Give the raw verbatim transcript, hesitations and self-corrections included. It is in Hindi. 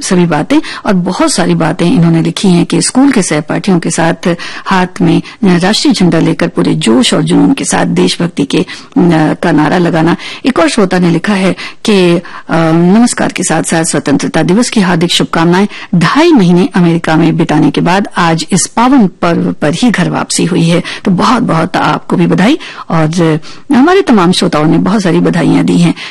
सभी बातें और बहुत सारी बातें इन्होंने लिखी हैं कि स्कूल के सहपाठियों के साथ हाथ में राष्ट्रीय झंडा लेकर पूरे जोश और जुनून के साथ देशभक्ति के का नारा लगाना। एक और श्रोता ने लिखा है कि नमस्कार के साथ साथ स्वतंत्रता दिवस की हार्दिक शुभकामनाएं। ढाई महीने अमेरिका में बिताने के बाद आज इस पावन पर्व पर ही घर वापसी हुई है, तो बहुत बहुत आपको भी बधाई और हमारे तमाम श्रोताओं ने बहुत सारी बधाइयां दी हैं।